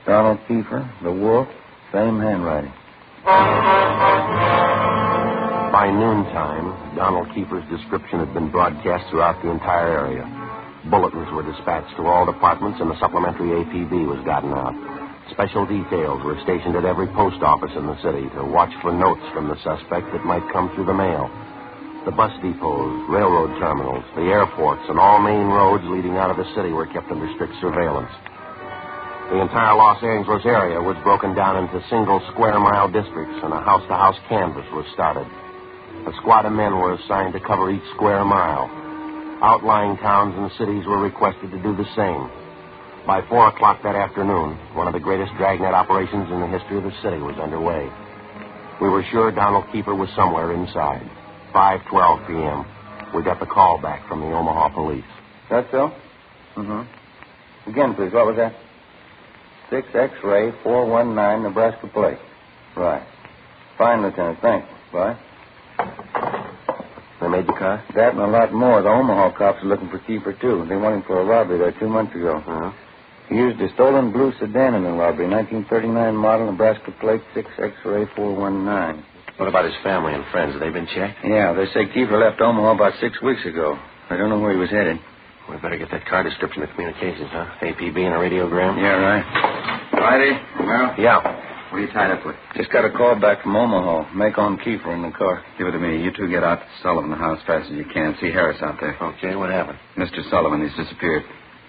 Donald Kiefer, the Wolf, same handwriting. By noontime, Donald Kiefer's description had been broadcast throughout the entire area. Bulletins were dispatched to all departments, and the supplementary APB was gotten out. Special details were stationed at every post office in the city to watch for notes from the suspect that might come through the mail. The bus depots, railroad terminals, the airports, and all main roads leading out of the city were kept under strict surveillance. The entire Los Angeles area was broken down into single square-mile districts, and a house-to-house canvass was started. A squad of men were assigned to cover each square mile. Outlying towns and cities were requested to do the same. By 4 o'clock that afternoon, one of the greatest dragnet operations in the history of the city was underway. We were sure Donald Kiefer was somewhere inside. 5:12 p.m. We got the call back from the Omaha police. That so? Mm-hmm. Again, please, what was that? 6 X-ray 419 Nebraska plate. Right. Fine, Lieutenant. Thanks. Bye. They made the car? That and a lot more. The Omaha cops are looking for Kiefer, too. They want him for a robbery there 2 months ago. Uh-huh. He used a stolen blue sedan in the robbery, 1939 model, Nebraska plate, 6 X-ray 419. What about his family and friends? Have they been checked? Yeah, they say Kiefer left Omaha about 6 weeks ago. I don't know where he was headed. We better get that car description of communications, huh? APB and a radiogram? Yeah, right. Friday, Romero? Yeah. What are you tied up with? Just got a call back from Omaha. Make on Kiefer in the car. Give it to me. You two get out to Sullivan house as fast as you can. See Harris out there. Okay, what happened? Mr. Sullivan, he's disappeared.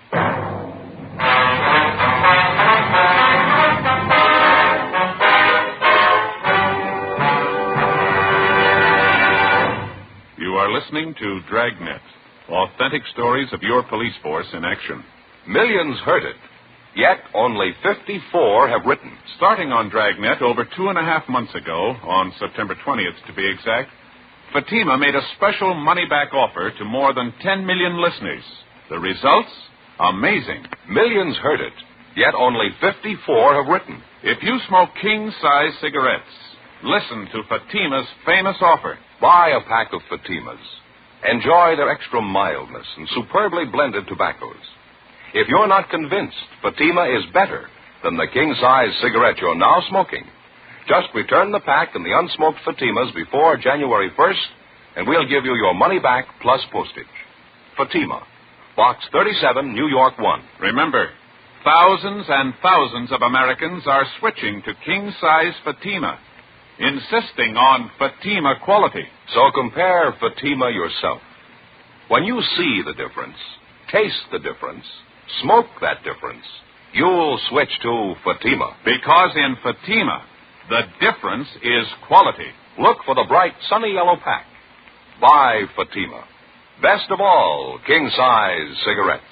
You are listening to Dragnet, authentic stories of your police force in action. Millions heard it, yet only 54 have written. Starting on Dragnet over 2.5 months ago, on September 20th to be exact, Fatima made a special money-back offer to more than 10 million listeners. The results? Amazing. Millions heard it, yet only 54 have written. If you smoke king-size cigarettes, listen to Fatima's famous offer. Buy a pack of Fatimas. Enjoy their extra mildness and superbly blended tobaccos. If you're not convinced Fatima is better than the king-size cigarette you're now smoking, just return the pack and the unsmoked Fatimas before January 1st, and we'll give you your money back plus postage. Fatima, Box 37, New York 1. Remember, thousands and thousands of Americans are switching to king-size Fatima, insisting on Fatima quality. So compare Fatima yourself. When you see the difference, taste the difference, smoke that difference, you'll switch to Fatima. Because in Fatima, the difference is quality. Look for the bright, sunny yellow pack. Buy Fatima. Best of all, king-size cigarettes.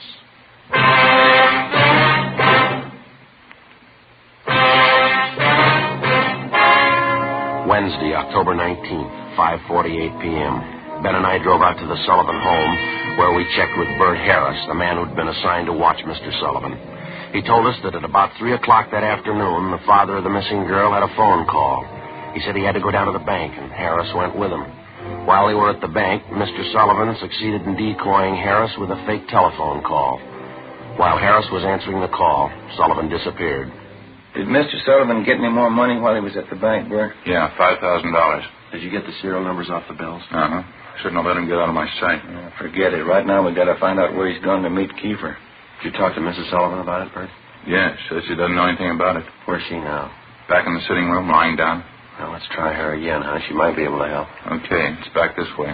Wednesday, October 19th, 5:48 p.m. Ben and I drove out to the Sullivan home, where we checked with Bert Harris, the man who'd been assigned to watch Mr. Sullivan. He told us that at about 3 o'clock that afternoon, the father of the missing girl had a phone call. He said he had to go down to the bank, and Harris went with him. While they were at the bank, Mr. Sullivan succeeded in decoying Harris with a fake telephone call. While Harris was answering the call, Sullivan disappeared. Did Mr. Sullivan get any more money while he was at the bank, Bert? Yeah, $5,000. Did you get the serial numbers off the bills? Uh-huh. Shouldn't have let him get out of my sight. Forget it. Right now we got to find out where he's going to meet Kiefer. Did you talk to Mrs. Sullivan about it, Bert? Yeah, says she doesn't know anything about it. Where's she now? Back in the sitting room, lying down. Well, let's try her again, huh? She might be able to help. Okay, it's back this way.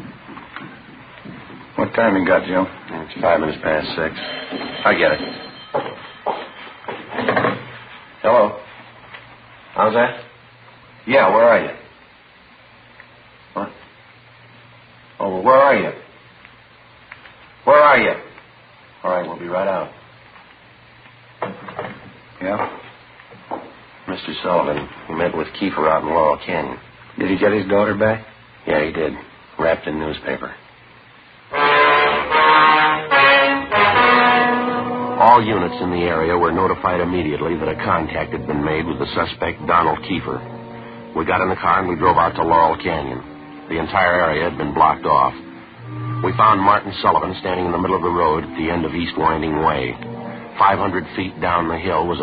What time you got, Joe? It's 5 minutes past 6. I get it. Hello? How's that? Yeah, where are you? What? Oh, well, where are you? Where are you? All right, we'll be right out. Yeah? Mr. Sullivan, he met with Kiefer out in Laurel Canyon. Did he get his daughter back? Yeah, he did. Wrapped in newspaper. All units in the area were notified immediately that a contact had been made with the suspect, Donald Kiefer. We got in the car and we drove out to Laurel Canyon. The entire area had been blocked off. We found Martin Sullivan standing in the middle of the road at the end of East Winding Way. 500 feet down the hill was